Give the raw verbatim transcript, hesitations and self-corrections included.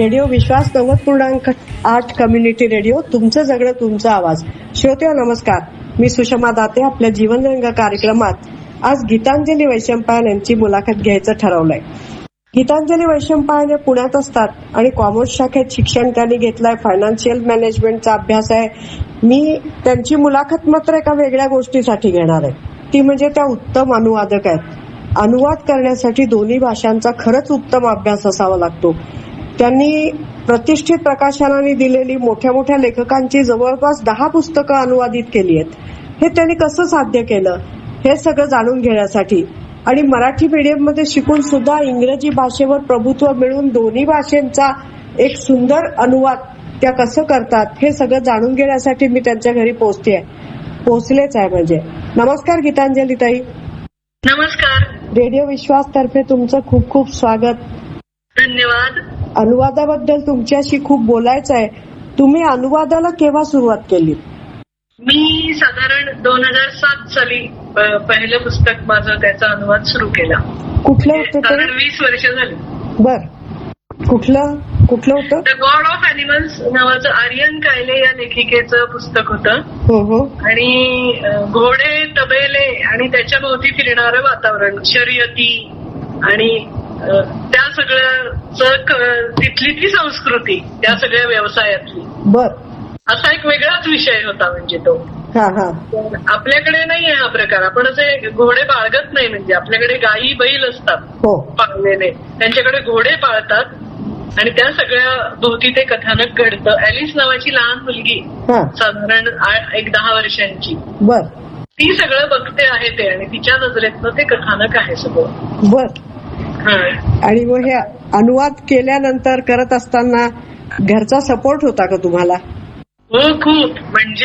Radio विश्वास नव्वद पूर्णांक आठ कम्युनिटी रेडिओ, तुमचं जगणं तुमचा आवाज. श्रोते नमस्कार, मी सुषमा दाते. आपल्या जीवनरंग कार्यक्रमात आज गीतांजली वैशंपायन यांची मुलाखत घ्यायचं ठरवलंय. गीतांजली वैशंपायन हे पुण्यात असतात आणि कॉमर्स शाखेत शिक्षण त्यांनी घेतलंय. फायनान्शियल मॅनेजमेंटचा अभ्यास आहे. मी त्यांची मुलाखत मात्र एका वेगळ्या गोष्टीसाठी घेणार आहे, ती म्हणजे त्या उत्तम अनुवादक आहेत. अनुवाद करण्यासाठी दोन्ही भाषांचा खरंच उत्तम अभ्यास असावा लागतो. त्यांनी प्रतिष्ठित प्रकाशनाने दिलेली मोठ्या मोठ्या लेखकांची जवळपास दहा पुस्तकं अनुवादित केली आहेत. हे त्यांनी कसं साध्य केलं हे सगळं जाणून घेण्यासाठी आणि मराठी मीडियम मध्ये शिकून सुद्धा इंग्रजी भाषेवर प्रभुत्व मिळवून दोन्ही भाषांचा एक सुंदर अनुवाद त्या कसं करतात हे सगळं जाणून घेण्यासाठी मी त्यांच्या घरी पोहोचते पोहोचलेच आहे. म्हणजे नमस्कार गीतांजली ताई. नमस्कार. रेडिओ विश्वास तर्फे तुमचं खूप खूप स्वागत. धन्यवाद. अनुवादाबद्दल तुमच्याशी खूप बोलायचं आहे. तुम्ही अनुवादाला केव्हा सुरुवात केली? मी साधारण दोन हजार सात साली पहिलं पुस्तक माझं त्याचा अनुवाद सुरू केला. कुठलं होतं? साधारण वीस वर्ष झाली. बर, कुठलं कुठलं होतं? द गॉड ऑफ अॅनिमल्स नावाचं आर्यन कायले या लेखिकेचं पुस्तक होतं. हो हो. आणि घोडे, तबेले आणि त्याच्या भोवती फिरणारं वातावरण, शर्यती आणि त्या सगळ्या तिथली ती संस्कृती, त्या सगळ्या व्यवसायातली. बर. असा एक वेगळाच विषय होता म्हणजे तो. हा हा. आपल्याकडे नाही आहे हा प्रकार. आपण असे घोडे बाळगत नाही. म्हणजे आपल्याकडे गायी बैल असतात हो पाळलेले, त्यांच्याकडे घोडे पाळतात आणि त्या सगळ्या भोवती ते कथानक घडतं. ॲलिस नावाची लहान मुलगी, साधारण एक दहा वर्षांची, बर, ती सगळं बघते आहे ते आणि तिच्या नजरेतनं ते कथानक आहे सगळं. बर. आणि मग हे अनुवाद केल्यानंतर करत असताना घरचा सपोर्ट होता का तुम्हाला? हो, खूप. म्हणजे